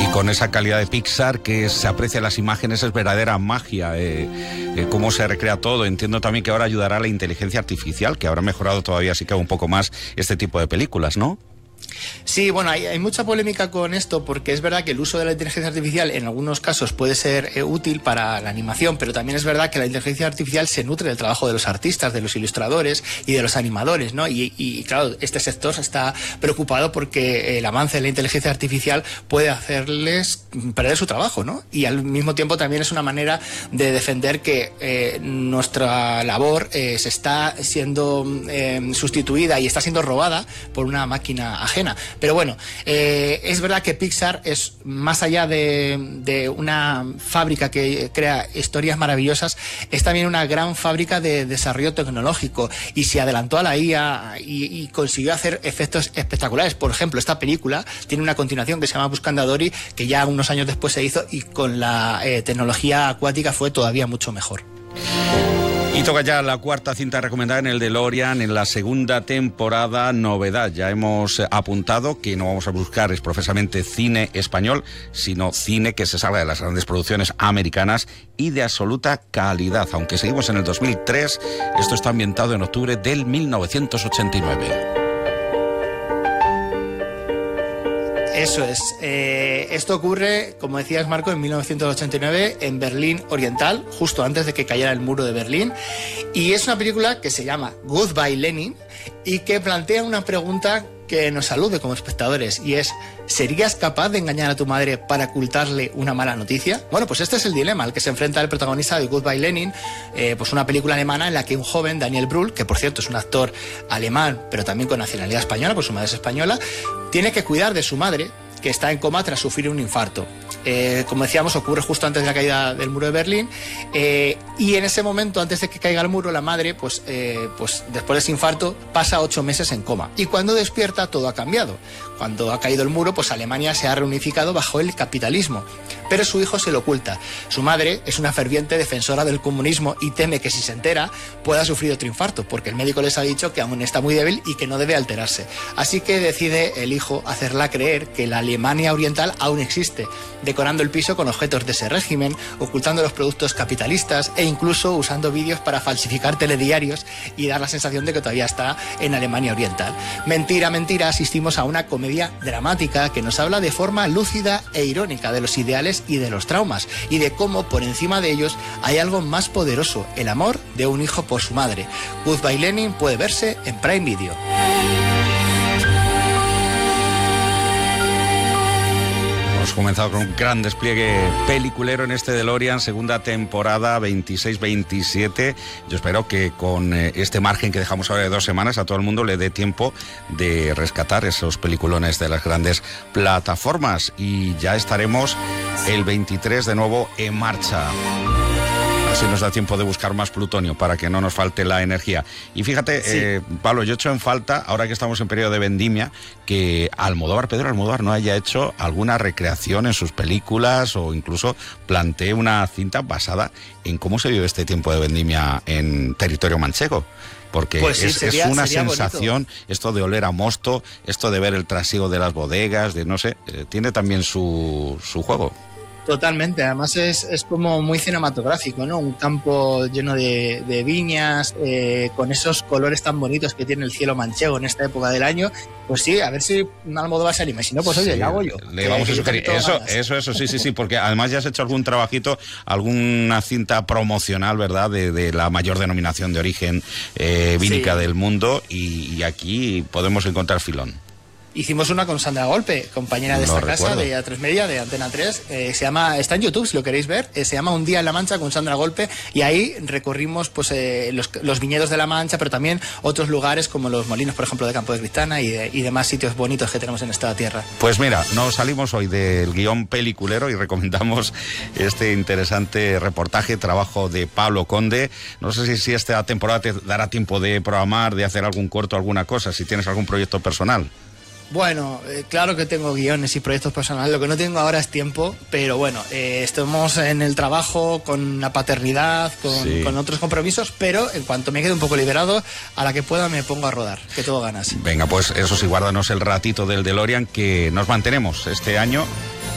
con esa calidad de Pixar que se aprecia en las imágenes, es verdadera magia, cómo se recrea todo. Entiendo también que ahora ayudará la inteligencia artificial, que habrá mejorado todavía así que un poco más este tipo de películas, ¿no? Sí, bueno, hay mucha polémica con esto porque es verdad que el uso de la inteligencia artificial en algunos casos puede ser útil para la animación, pero también es verdad que la inteligencia artificial se nutre del trabajo de los artistas, de los ilustradores y de los animadores, ¿no? Y claro, este sector está preocupado porque el avance de la inteligencia artificial puede hacerles perder su trabajo, ¿no? Y al mismo tiempo también es una manera de defender que nuestra labor se está siendo sustituida y está siendo robada por una máquina ajena. Pero bueno, es verdad que Pixar es más allá de una fábrica que crea historias maravillosas, es también una gran fábrica de desarrollo tecnológico y se adelantó a la IA y consiguió hacer efectos espectaculares. Por ejemplo, esta película tiene una continuación que se llama Buscando a Dory, que ya unos años después se hizo y con la tecnología acuática fue todavía mucho mejor. Y toca ya la cuarta cinta recomendada en el DeLorean en la segunda temporada. Novedad, ya hemos apuntado que no vamos a buscar es profesamente cine español, sino cine que se salga de las grandes producciones americanas y de absoluta calidad. Aunque seguimos en el 2003, esto está ambientado en octubre del 1989. Eso es. Esto ocurre, como decías, Marco, en 1989 en Berlín Oriental, justo antes de que cayera el muro de Berlín. Y es una película que se llama Goodbye Lenin y que plantea una pregunta que nos salude como espectadores, y es: ¿serías capaz de engañar a tu madre para ocultarle una mala noticia? Bueno, pues este es el dilema al que se enfrenta el protagonista de Goodbye Lenin, pues una película alemana en la que un joven, Daniel Brühl, que por cierto es un actor alemán pero también con nacionalidad española, pues su madre es española, tiene que cuidar de su madre, que está en coma tras sufrir un infarto. Como decíamos, ocurre justo antes de la caída del muro de Berlín, y en ese momento, antes de que caiga el muro, la madre, pues después de ese infarto, pasa 8 meses en coma. Y cuando despierta, todo ha cambiado. Cuando ha caído el muro, pues Alemania se ha reunificado bajo el capitalismo. Pero su hijo se lo oculta. Su madre es una ferviente defensora del comunismo y teme que si se entera pueda sufrir otro infarto, porque el médico les ha dicho que aún está muy débil y que no debe alterarse. Así que decide el hijo hacerla creer que la Alemania Oriental aún existe, decorando el piso con objetos de ese régimen, ocultando los productos capitalistas e incluso usando vídeos para falsificar telediarios y dar la sensación de que todavía está en Alemania Oriental. Mentira, mentira, asistimos a una comedia dramática que nos habla de forma lúcida e irónica de los ideales y de los traumas, y de cómo por encima de ellos hay algo más poderoso: el amor de un hijo por su madre. Goodbye Lenin puede verse en Prime Video. Hemos comenzado con un gran despliegue peliculero en este DeLorean, segunda temporada, 26-27. Yo espero que con este margen que dejamos ahora de 2 semanas a todo el mundo le dé tiempo de rescatar esos peliculones de las grandes plataformas. Y ya estaremos el 23 de nuevo en marcha. Así nos da tiempo de buscar más plutonio para que no nos falte la energía. Y fíjate, sí. Pablo, yo echo en falta, ahora que estamos en periodo de vendimia, que Pedro Almodóvar no haya hecho alguna recreación en sus películas o incluso plantee una cinta basada en cómo se vive este tiempo de vendimia en territorio manchego. Porque pues sí, es una sensación, bonito. Esto de oler a mosto, esto de ver el trasiego de las bodegas, de no sé, tiene también su juego. Totalmente, además es como muy cinematográfico, ¿no? Un campo lleno de viñas, con esos colores tan bonitos que tiene el cielo manchego en esta época del año. Pues sí, a ver si Almodóvar se anima, si no, pues oye, lo hago yo. Le vamos a sugerir eso, sí, porque además ya has hecho algún trabajito, alguna cinta promocional, ¿verdad?, de la mayor denominación de origen vínica del mundo, y aquí podemos encontrar filón. Hicimos una con Sandra Golpe, compañera de esta casa, de A3 Media, de Antena 3. Se llama, está en YouTube si lo queréis ver, se llama Un día en La Mancha con Sandra Golpe, y ahí recorrimos pues los viñedos de La Mancha, pero también otros lugares como los molinos, por ejemplo, de Campo de Cristana y demás sitios bonitos que tenemos en esta tierra. Pues mira, nos salimos hoy del guión peliculero y recomendamos este interesante reportaje, trabajo de Pablo Conde. No sé si esta temporada te dará tiempo de programar, de hacer algún corto, alguna cosa, si tienes algún proyecto personal. Bueno, claro que tengo guiones y proyectos personales, lo que no tengo ahora es tiempo, pero bueno, estamos en el trabajo, con la paternidad, con otros compromisos, pero en cuanto me quede un poco liberado, a la que pueda me pongo a rodar, que todo ganas. Venga, pues eso sí, guárdanos el ratito del DeLorean, que nos mantenemos este año